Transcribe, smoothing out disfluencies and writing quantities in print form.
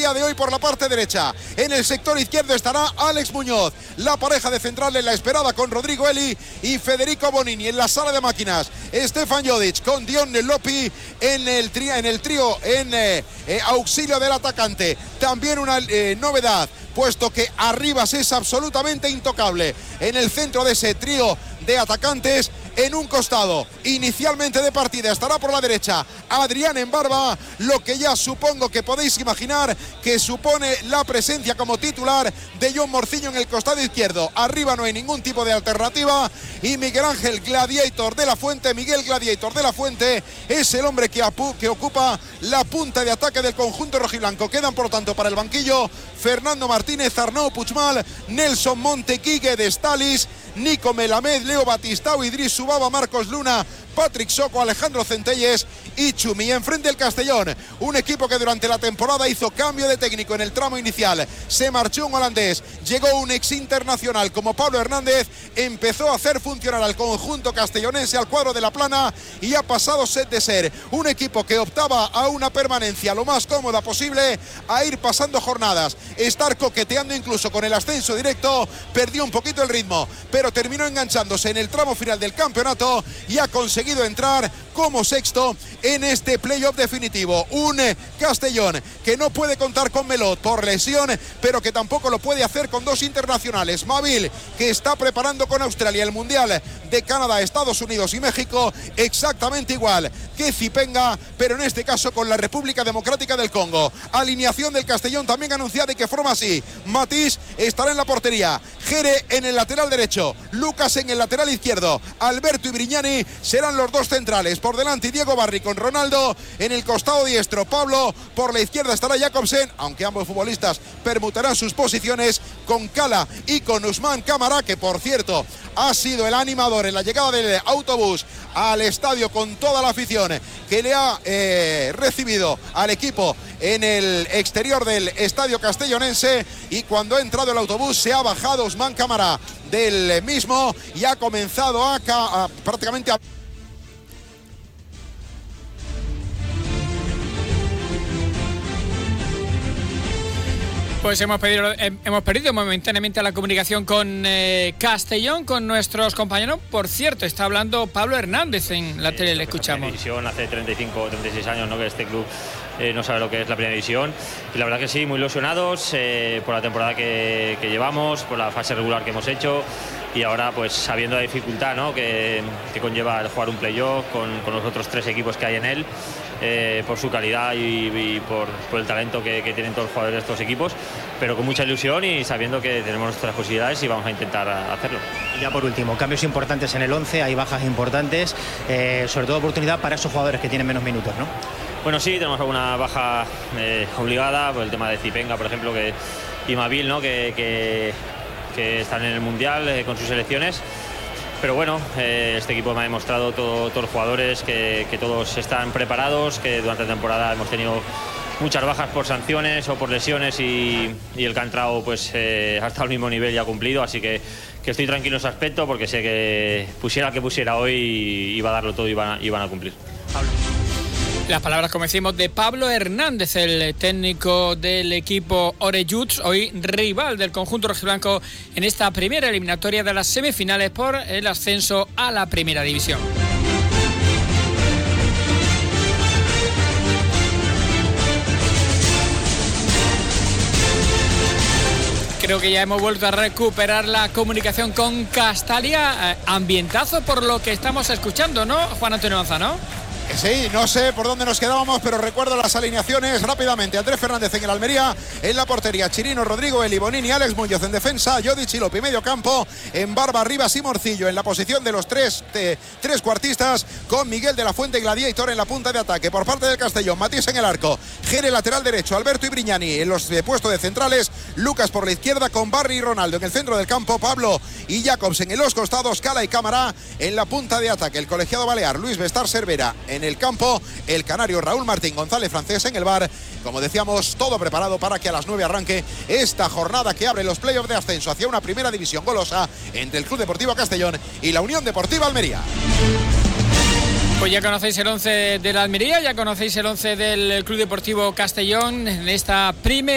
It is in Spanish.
día de hoy por la parte derecha. En el sector izquierdo estará Alex Muñoz, la pareja de centrales, la esperada con Rodrigo Eli y Federico Bonini. En la sala de máquinas, Stefan Jodic con Dion Lopi en el trío en auxilio del atacante. También una novedad, puesto que Arribas es absolutamente intocable en el centro de ese trío de atacantes. En un costado, inicialmente de partida, estará por la derecha Adrián en barba, lo que ya supongo que podéis imaginar que supone la presencia como titular de John Morciño en el costado izquierdo. Arriba no hay ningún tipo de alternativa y Miguel Gladiator de la Fuente es el hombre que ocupa la punta de ataque del conjunto rojiblanco. Quedan por tanto para el banquillo Fernando Martínez, Arnau Puigmal, Nelson Monte, Quique de Stalis, Nico Melamed, Leo Batistao, Idris Subaba, Marcos Luna, Patrick Soco, Alejandro Centelles y Chumi. Enfrente el Castellón, un equipo que durante la temporada hizo cambio de técnico en el tramo inicial. Se marchó un holandés, llegó un ex internacional como Pablo Hernández, empezó a hacer funcionar al conjunto castellonense, al cuadro de la Plana, y ha pasado de ser un equipo que optaba a una permanencia lo más cómoda posible, a ir pasando jornadas, estar coqueteando incluso con el ascenso directo. Perdió un poquito el ritmo, pero terminó enganchándose en el tramo final del campeonato y ha conseguido entrar como sexto en este playoff definitivo. Un Castellón que no puede contar con Melot por lesión, pero que tampoco lo puede hacer con dos internacionales. Mavil, que está preparando con Australia el Mundial de Canadá, Estados Unidos y México, exactamente igual que Zipenga, pero en este caso con la República Democrática del Congo. Alineación del Castellón también anunciada y que forma así: Matís estará en la portería, Jere en el lateral derecho, Lucas en el lateral izquierdo, Alberto y Brignani serán los dos centrales. Por delante Diego Barri con Ronaldo en el costado diestro, Pablo por la izquierda estará Jacobsen, aunque ambos futbolistas permutarán sus posiciones con Cala y con Usman Camara, que por cierto ha sido el animador en la llegada del autobús al estadio con toda la afición que le ha recibido al equipo en el exterior del estadio castellonense. Y cuando ha entrado el autobús se ha bajado Usman Camara del mismo y ha comenzado prácticamente a... Pues hemos perdido momentáneamente la comunicación con Castellón, con nuestros compañeros. Por cierto, está hablando Pablo Hernández en la tele, le escuchamos. División hace 35 o 36 años, ¿no?, que este club no sabe lo que es la primera división. Y la verdad que sí, muy ilusionados por la temporada que llevamos, por la fase regular que hemos hecho. Y ahora pues sabiendo la dificultad, ¿no?, que conlleva el jugar un playoff con los otros tres equipos que hay en él, por su calidad y por el talento que tienen todos los jugadores de estos equipos, pero con mucha ilusión y sabiendo que tenemos nuestras posibilidades y vamos a intentar hacerlo. Y ya por último, cambios importantes en el 11, hay bajas importantes, sobre todo oportunidad para esos jugadores que tienen menos minutos, ¿no? Bueno, sí, tenemos alguna baja obligada, por el tema de Zipenga, por ejemplo, y Mavil, ¿no?, que están en el Mundial con sus selecciones. Pero bueno, este equipo me ha demostrado, todos los jugadores, que todos están preparados, que durante la temporada hemos tenido muchas bajas por sanciones o por lesiones y el que ha entrado pues, ha estado al mismo nivel y ha cumplido, así que estoy tranquilo en ese aspecto porque sé que pusiera que pusiera hoy iba a darlo todo y van a cumplir. Las palabras, como decimos, de Pablo Hernández, el técnico del equipo Orelluts, hoy rival del conjunto rojiblanco en esta primera eliminatoria de las semifinales por el ascenso a la primera división. Creo que ya hemos vuelto a recuperar la comunicación con Castalia. Ambientazo por lo que estamos escuchando, ¿no, Juan Antonio Manzano? Sí, no sé por dónde nos quedábamos, pero recuerdo las alineaciones rápidamente. Andrés Fernández en el Almería, en la portería Chirino, Rodrigo Eli, Bonini, Alex Muñoz en defensa, Jodic y Lopi medio campo, en barba Rivas y Morcillo en la posición de los tres cuartistas, con Miguel de la Fuente y Gladiator en la punta de ataque. Por parte del Castellón, Matís en el arco, Jere lateral derecho, Alberto y Brignani en los puestos de centrales, Lucas por la izquierda con Barry y Ronaldo en el centro del campo, Pablo y Jacobsen en los costados, Cala y Cámara en la punta de ataque. El colegiado balear Luis Bestar Cervera en el campo, el canario Raúl Martín González Francés en el bar. Como decíamos, todo preparado para que a las 9 arranque esta jornada que abre los playoffs de ascenso hacia una primera división golosa entre el Club Deportivo Castellón y la Unión Deportiva Almería. Pues ya conocéis el 11 de la Almería, ya conocéis el 11 del Club Deportivo Castellón en esta primera